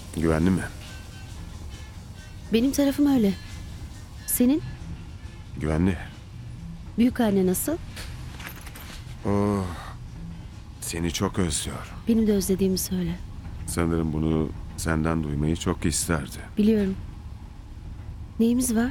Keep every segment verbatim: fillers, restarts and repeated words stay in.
Güvenli mi? Benim tarafım öyle. Senin? Güvenli. Büyükanne nasıl? Oh, seni çok özlüyor. Benim de özlediğimi söyle. Sanırım bunu senden duymayı çok isterdi. Biliyorum. Neyimiz var?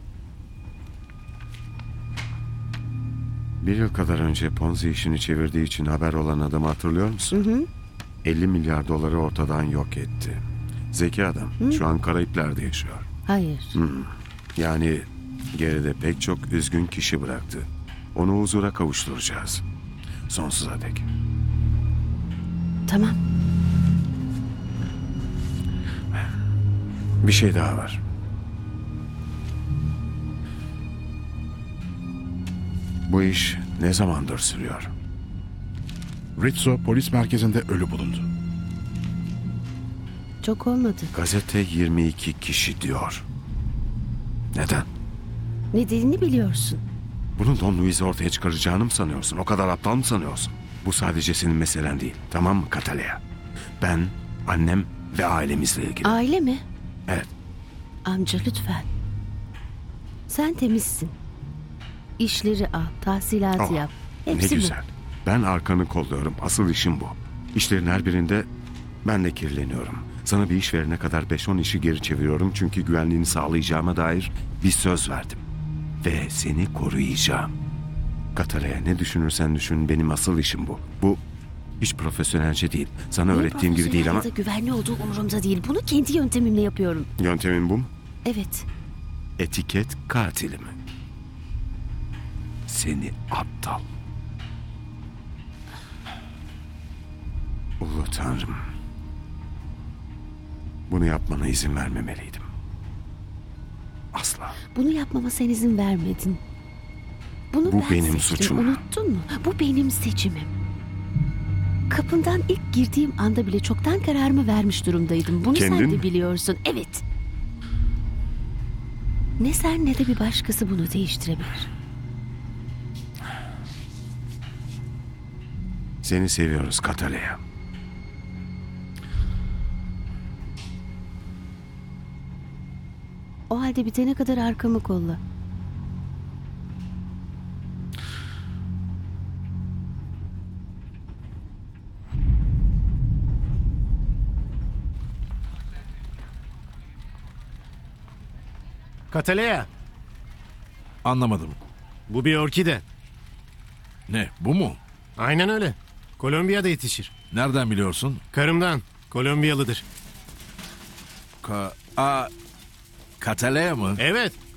Bir yıl kadar önce Ponzi işini çevirdiği için haber olan adamı hatırlıyor musun? Hı hı. elli milyar doları ortadan yok etti. Zeki adam. Hı? Şu an Karayipler'de yaşıyor. Hayır. Yani geride pek çok üzgün kişi bıraktı. Onu huzura kavuşturacağız. Sonsuza dek. Tamam. Bir şey daha var. Bu iş ne zamandır sürüyor? Rizzo polis merkezinde ölü bulundu. Çok olmadı. Gazete yirmi iki kişi diyor. Neden? Nedenini biliyorsun. Bunun Don Luis'i ortaya çıkaracağını mı sanıyorsun? O kadar aptal mı sanıyorsun? Bu sadece senin meselen değil. Tamam mı Katalea? Ben, annem ve ailemizle ilgili. Aile mi? Evet. Amca lütfen. Sen temizsin. İşleri al, tahsilatı Oh, yap. ne Hepsi bu. güzel. Ben arkanı kolluyorum. Asıl işim bu. İşlerin her birinde ben de kirleniyorum. Sana bir iş verene kadar beş on işi geri çeviriyorum. Çünkü güvenliğini sağlayacağıma dair bir söz verdim. Ve seni koruyacağım. Katalaya, ne düşünürsen düşün, benim asıl işim bu. Bu hiç profesyonelce değil. Sana Benim öğrettiğim gibi değil ama profesyonel ya da güvenli olduğu umurumda değil. Bunu kendi yöntemimle yapıyorum. yöntemin bu mu? Evet. Etiket katili mi? Seni aptal. Ulu Tanrım. Bunu yapmana izin vermemeliydim. Asla. Bunu yapmama sen izin vermedin. Bunu Bu ben benim seçtim. suçum. Unuttun mu? Bu benim seçimim. Kapından ilk girdiğim anda bile çoktan kararımı vermiş durumdaydım. Bunu Kendin sen de mi? biliyorsun. Evet. Ne sen ne de bir başkası bunu değiştirebilir. Seni seviyoruz Katalya. O halde bitene kadar arkamı kolla. Katalea, Anlamadım. bu bir orkide. Ne, bu mu? Aynen öyle. Kolombiya'da yetişir. Nereden biliyorsun? Karımdan. Kolombiyalıdır. Ka... Aa, Katalea mı? Evet,